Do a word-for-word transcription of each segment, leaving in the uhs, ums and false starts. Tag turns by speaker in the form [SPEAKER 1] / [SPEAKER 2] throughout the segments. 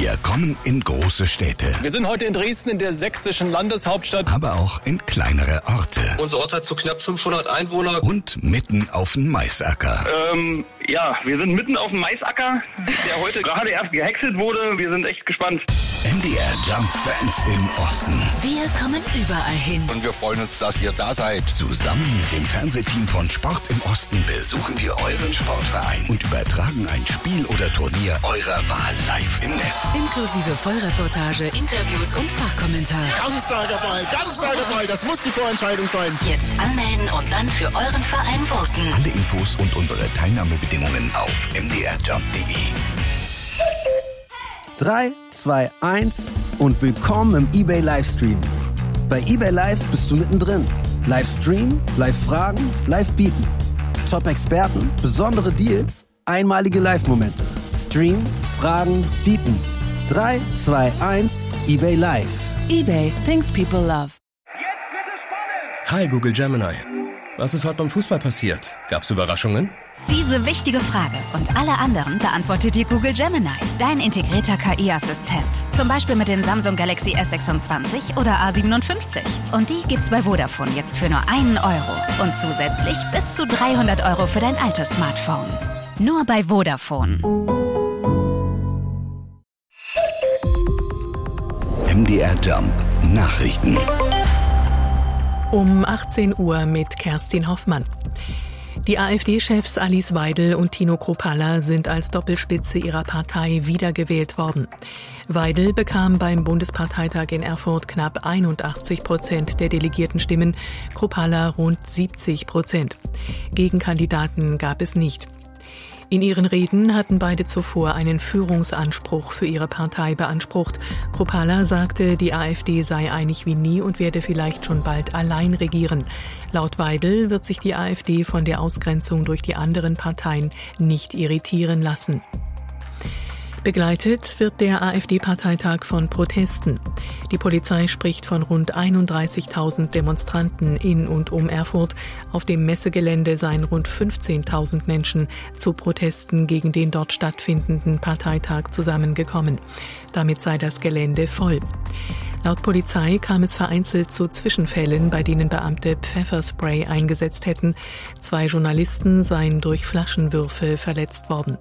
[SPEAKER 1] Wir kommen in große Städte.
[SPEAKER 2] Wir sind heute in Dresden, in der sächsischen Landeshauptstadt.
[SPEAKER 1] Aber auch in kleinere Orte.
[SPEAKER 3] Unser Ort hat so knapp fünfhundert Einwohner.
[SPEAKER 1] Und mitten auf dem Maisacker.
[SPEAKER 4] Ähm, ja, wir sind mitten auf dem Maisacker, der heute gerade erst gehäckselt wurde. Wir sind echt gespannt.
[SPEAKER 1] M D R Jump Fans im Osten.
[SPEAKER 5] Wir kommen überall hin.
[SPEAKER 6] Und wir freuen uns, dass ihr da seid.
[SPEAKER 1] Zusammen mit dem Fernsehteam von Sport im Osten besuchen wir euren Sportverein und übertragen ein Spiel oder Turnier eurer Wahl live im Netz.
[SPEAKER 5] Inklusive Vollreportage, Interviews und Fachkommentar.
[SPEAKER 7] Ganz starker Ball, ganz starker Ball. Das muss die Vorentscheidung sein.
[SPEAKER 5] Jetzt anmelden und dann für euren Verein voten.
[SPEAKER 1] Alle Infos und unsere Teilnahmebedingungen auf m d r jump punkt d e.
[SPEAKER 8] drei, zwei, eins und willkommen im eBay Livestream. Bei eBay Live bist du mittendrin. Livestream, Live-Fragen, Live-Bieten. Top-Experten, besondere Deals, einmalige Live-Momente. Stream, Fragen, Bieten. drei, zwei, eins, eBay Live.
[SPEAKER 5] eBay, things people love.
[SPEAKER 9] Jetzt wird es spannend!
[SPEAKER 10] Hi Google Gemini. Was ist heute beim Fußball passiert? Gab's Überraschungen?
[SPEAKER 11] Diese wichtige Frage und alle anderen beantwortet dir Google Gemini, dein integrierter K I-Assistent. Zum Beispiel mit dem Samsung Galaxy S sechsundzwanzig oder A siebenundfünfzig. Und die gibt's bei Vodafone jetzt für nur einen Euro. Und zusätzlich bis zu dreihundert Euro für dein altes Smartphone. Nur bei Vodafone.
[SPEAKER 1] M D R Jump Nachrichten.
[SPEAKER 12] Um achtzehn Uhr mit Kerstin Hoffmann. Die AfD-Chefs Alice Weidel und Tino Kruppalla sind als Doppelspitze ihrer Partei wiedergewählt worden. Weidel bekam beim Bundesparteitag in Erfurt knapp einundachtzig Prozent der delegierten Stimmen, Kruppalla rund siebzig Prozent. Gegenkandidaten gab es nicht. In ihren Reden hatten beide zuvor einen Führungsanspruch für ihre Partei beansprucht. Kruppalla sagte, die AfD sei einig wie nie und werde vielleicht schon bald allein regieren. Laut Weidel wird sich die AfD von der Ausgrenzung durch die anderen Parteien nicht irritieren lassen. Begleitet wird der AfD-Parteitag von Protesten. Die Polizei spricht von rund einunddreißigtausend Demonstranten in und um Erfurt. Auf dem Messegelände seien rund fünfzehntausend Menschen zu Protesten gegen den dort stattfindenden Parteitag zusammengekommen. Damit sei das Gelände voll. Laut Polizei kam es vereinzelt zu Zwischenfällen, bei denen Beamte Pfefferspray eingesetzt hätten. Zwei Journalisten seien durch Flaschenwürfe verletzt worden.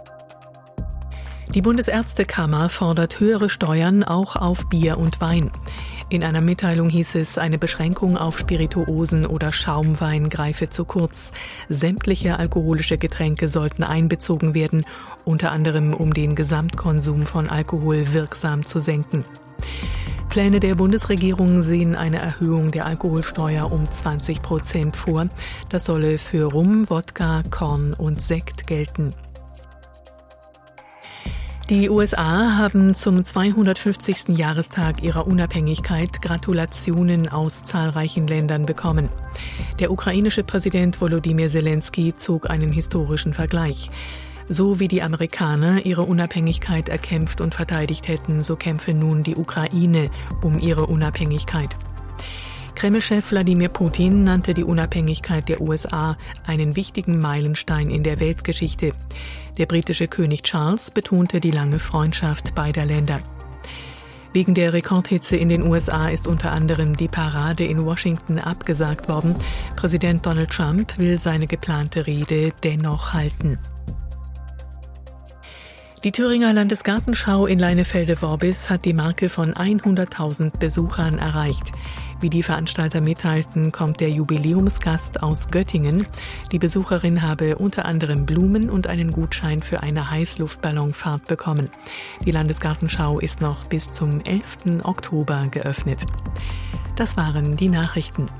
[SPEAKER 12] Die Bundesärztekammer fordert höhere Steuern auch auf Bier und Wein. In einer Mitteilung hieß es, eine Beschränkung auf Spirituosen oder Schaumwein greife zu kurz. Sämtliche alkoholische Getränke sollten einbezogen werden, unter anderem um den Gesamtkonsum von Alkohol wirksam zu senken. Pläne der Bundesregierung sehen eine Erhöhung der Alkoholsteuer um zwanzig Prozent vor. Das solle für Rum, Wodka, Korn und Sekt gelten. Die U S A haben zum zweihundertfünfzigsten Jahrestag ihrer Unabhängigkeit Gratulationen aus zahlreichen Ländern bekommen. Der ukrainische Präsident Volodymyr Zelensky zog einen historischen Vergleich. So wie die Amerikaner ihre Unabhängigkeit erkämpft und verteidigt hätten, so kämpfe nun die Ukraine um ihre Unabhängigkeit. Kreml-Chef Wladimir Putin nannte die Unabhängigkeit der U S A einen wichtigen Meilenstein in der Weltgeschichte. Der britische König Charles betonte die lange Freundschaft beider Länder. Wegen der Rekordhitze in den U S A ist unter anderem die Parade in Washington abgesagt worden. Präsident Donald Trump will seine geplante Rede dennoch halten. Die Thüringer Landesgartenschau in Leinefelde-Worbis hat die Marke von hunderttausend Besuchern erreicht. Wie die Veranstalter mitteilten, kommt der Jubiläumsgast aus Göttingen. Die Besucherin habe unter anderem Blumen und einen Gutschein für eine Heißluftballonfahrt bekommen. Die Landesgartenschau ist noch bis zum elften Oktober geöffnet. Das waren die Nachrichten.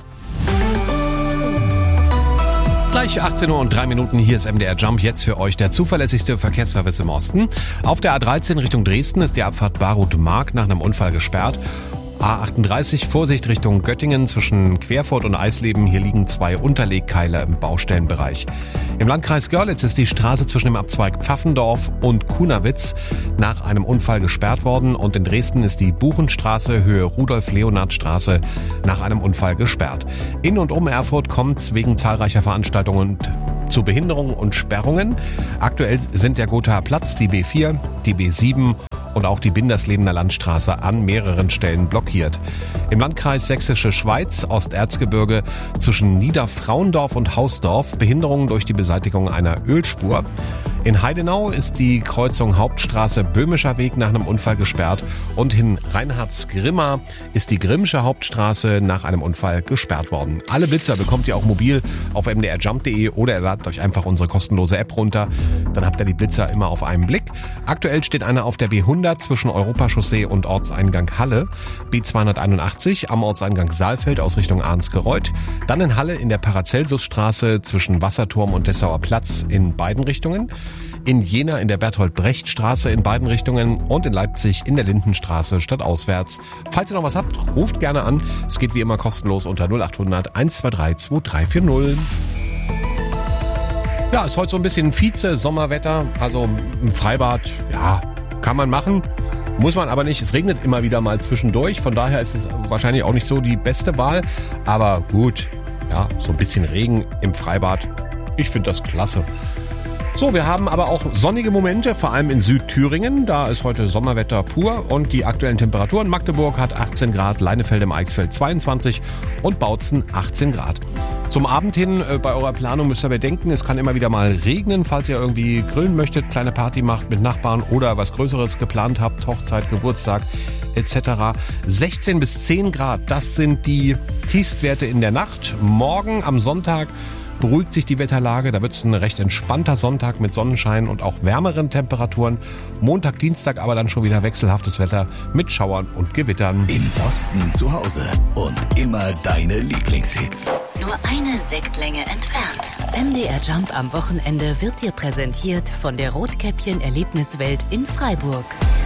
[SPEAKER 13] Gleich achtzehn Uhr und drei Minuten, hier ist M D R Jump, jetzt für euch der zuverlässigste Verkehrsservice im Osten. Auf der A dreizehn Richtung Dresden ist die Abfahrt Barut-Mark nach einem Unfall gesperrt. A achtunddreißig, Vorsicht Richtung Göttingen zwischen Querfurt und Eisleben. Hier liegen zwei Unterlegkeiler im Baustellenbereich. Im Landkreis Görlitz ist die Straße zwischen dem Abzweig Pfaffendorf und Kunawitz nach einem Unfall gesperrt worden. Und in Dresden ist die Buchenstraße Höhe Rudolf-Leonhard-Straße nach einem Unfall gesperrt. In und um Erfurt kommt es wegen zahlreicher Veranstaltungen zu Behinderungen und Sperrungen. Aktuell sind der Gothaer Platz, die B vier, die B sieben und auch die Binderslebener Landstraße an mehreren Stellen blockiert. Im Landkreis Sächsische Schweiz, Osterzgebirge zwischen Niederfrauendorf und Hausdorf Behinderungen durch die Beseitigung einer Ölspur. In Heidenau ist die Kreuzung Hauptstraße Böhmischer Weg nach einem Unfall gesperrt und in Reinhardsgrimma ist die Grimmsche Hauptstraße nach einem Unfall gesperrt worden. Alle Blitzer bekommt ihr auch mobil auf m d r jump punkt d e oder ihr ladet euch einfach unsere kostenlose App runter. Dann habt ihr die Blitzer immer auf einen Blick. Aktuell steht einer auf der B hundert zwischen Europachaussee und Ortseingang Halle, B zweihunderteinundachtzig am Ortseingang Saalfeld aus Richtung Arnsgereuth, dann in Halle in der Paracelsusstraße zwischen Wasserturm und Dessauer Platz in beiden Richtungen, in Jena in der Berthold-Brecht-Straße in beiden Richtungen und in Leipzig in der Lindenstraße stadtauswärts. Falls ihr noch was habt, ruft gerne an. Es geht wie immer kostenlos unter null acht hundert eins zwei drei zwei drei vier null. Ja, ist heute so ein bisschen Vize-Sommerwetter, also im Freibad, ja, kann man machen, muss man aber nicht. Es regnet immer wieder mal zwischendurch, von daher ist es wahrscheinlich auch nicht so die beste Wahl, aber gut, ja, so ein bisschen Regen im Freibad, ich finde das klasse. So, wir haben aber auch sonnige Momente, vor allem in Südthüringen. Da ist heute Sommerwetter pur und die aktuellen Temperaturen. Magdeburg hat achtzehn Grad, Leinefelde im Eichsfeld zweiundzwanzig und Bautzen achtzehn Grad. Zum Abend hin äh, bei eurer Planung müsst ihr bedenken, es kann immer wieder mal regnen, falls ihr irgendwie grillen möchtet, kleine Party macht mit Nachbarn oder was Größeres geplant habt, Hochzeit, Geburtstag et cetera. sechzehn bis zehn Grad, das sind die Tiefstwerte in der Nacht. Morgen am Sonntag beruhigt sich die Wetterlage, da wird es ein recht entspannter Sonntag mit Sonnenschein und auch wärmeren Temperaturen. Montag, Dienstag aber dann schon wieder wechselhaftes Wetter mit Schauern und Gewittern.
[SPEAKER 1] Im Osten zu Hause und immer deine Lieblingshits.
[SPEAKER 5] Nur eine Sektlänge entfernt. M D R Jump am Wochenende wird dir präsentiert von der Rotkäppchen Erlebniswelt in Freiburg.